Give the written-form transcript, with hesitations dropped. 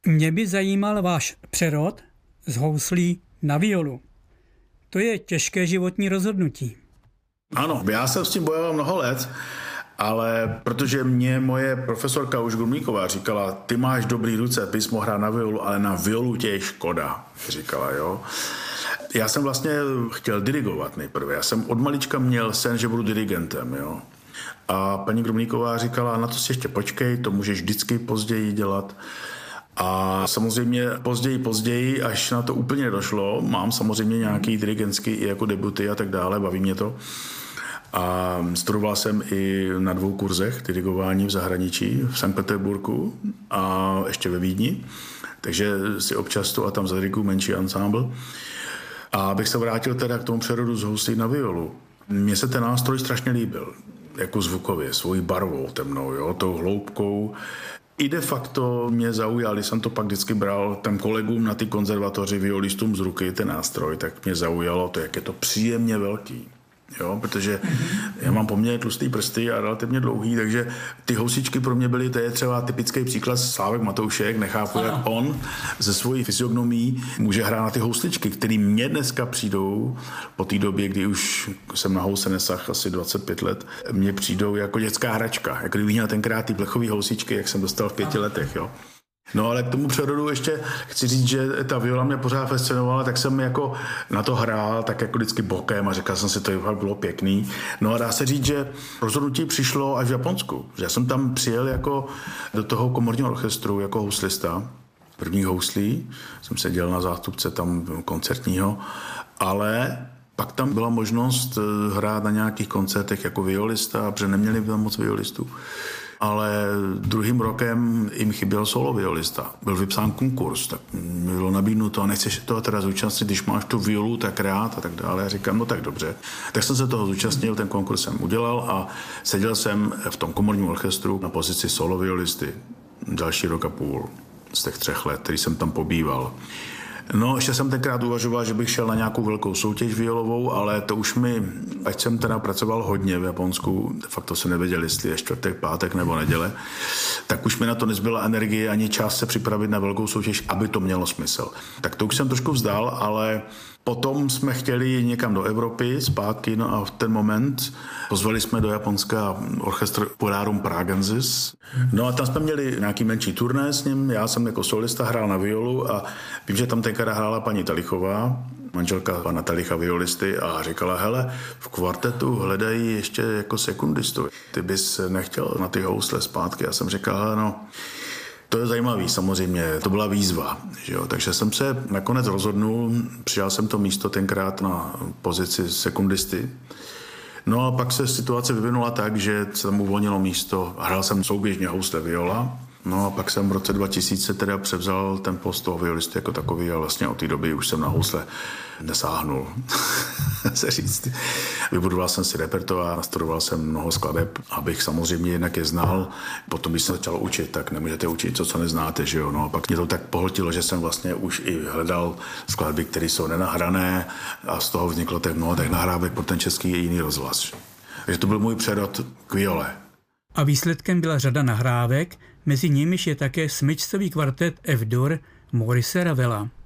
Mě by zajímal váš přerod z houslí na violu. To je těžké životní rozhodnutí. Ano, já jsem s tím bojoval mnoho let, ale protože mě moje profesorka už Grumlíková říkala, ty máš dobrý ruce, ty jsi mohl hrát na violu, ale na violu tě je škoda, říkala, jo. Já jsem vlastně chtěl dirigovat nejprve. Já jsem od malička měl sen, že budu dirigentem, jo. A paní Grumlíková říkala, na to si ještě počkej, to můžeš vždycky později dělat. A samozřejmě později, až na to úplně nedošlo, mám samozřejmě nějaký dirigentský i jako debuty a tak dále, baví mě to. A studoval jsem i na 2 kurzech dirigování v zahraničí, v Sankt Petersburgu a ještě ve Vídni. Takže si občas tu a tam zadiriguju menší ansámbl. A abych se vrátil teda k tomu přerodu z houslí na violu. Mně se ten nástroj strašně líbil, jako zvukově, svojí barvou temnou, jo, tou hloubkou. I de facto mě zaujal, když jsem to pak vždycky bral tam kolegům na ty konzervatoři, violistům z ruky, ten nástroj, tak mě zaujalo to, jak je to příjemně velký. Jo, protože já mám poměrně tlustý prsty a relativně dlouhý, takže ty housičky pro mě byly, to je třeba typický příklad Slávek Matoušek, nechápu, jak on ze svojí fyziognomií může hrát na ty housličky, které mě dneska přijdou po té době, kdy už jsem na housle nesah asi 25 let, mně přijdou jako dětská hračka, jako kdybych měl tenkrát ty plechové housičky, jak jsem dostal v 5 letech, jo. No ale k tomu přerodu ještě chci říct, že ta viola mě pořád fascinovala, tak jsem jako na to hrál tak jako vždycky bokem a říkal jsem si, to bylo pěkný. No a dá se říct, že rozhodnutí přišlo až v Japonsku. Že já jsem tam přijel jako do toho komorního orchestru jako houslista. První houslí jsem seděl na zástupce tam koncertního, ale pak tam byla možnost hrát na nějakých koncertech jako violista, protože neměli tam moc violistů. Ale druhým rokem jim chyběl solo violista. Byl vypsán konkurs, tak mi bylo nabídnuto, a nechceš toho teda zúčastnit, když máš tu violu tak rád a tak dále. Já říkám, no tak dobře. Tak jsem se toho zúčastnil, ten konkurs jsem udělal a seděl jsem v tom komorním orchestru na pozici solo violisty další rok a půl z těch 3 let, který jsem tam pobýval. No, ještě jsem tenkrát uvažoval, že bych šel na nějakou velkou soutěž violovou, ale to už ať jsem teda pracoval hodně v Japonsku, de facto jsem nevěděl, jestli je čtvrtek, pátek nebo neděle, tak už mi na to nezbyla energie ani čas se připravit na velkou soutěž, aby to mělo smysl. Tak to už jsem trošku vzdal, ale potom jsme chtěli někam do Evropy zpátky, no a v ten moment pozvali jsme do Japonska orchestr Polarum Pragensis. No a tam jsme měli nějaký menší turné s ním, já jsem jako solista hrál na violu a vím, že tam tenkrát hrála paní Talichová, manželka pana Talicha violisty a říkala, hele, v kvartetu hledají ještě jako sekundistu. Ty bys nechtěl na ty housle zpátky? Já jsem říkal, hele, no, to je zajímavý, samozřejmě, to byla výzva, že jo? Takže jsem se nakonec rozhodnul, přijal jsem to místo tenkrát na pozici sekundisty. No a pak se situace vyvinula tak, že se tam uvolnilo místo, hrál jsem souběžně housle viola, no a pak jsem v roce 2000 teda převzal ten post toho violisty jako takový a vlastně od té doby už jsem na housle nesáhnul, se říct. Vybudoval jsem si repertoár, nastudoval jsem mnoho skladeb, abych samozřejmě jinak je znal. Potom, když jsem začal učit, tak nemůžete učit to, co neznáte, že jo. No a pak mě to tak pohltilo, že jsem vlastně už i hledal skladby, které jsou nenahrané a z toho vzniklo tak mnoho těch nahrávek pro ten český i jiný rozhlas. Takže to byl můj přerod k viole. A výsledkem byla řada nahrávek, mezi nimiž je také smyčcový kvartet F-dur Maurice Ravela.